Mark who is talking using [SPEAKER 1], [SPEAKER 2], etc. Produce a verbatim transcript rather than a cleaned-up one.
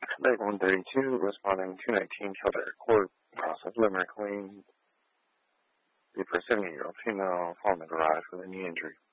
[SPEAKER 1] Lake one thirty-two, responding two nineteen, Kildare Court, House of Limerick Lane. The for seventy-year-old female found in the garage with a knee injury.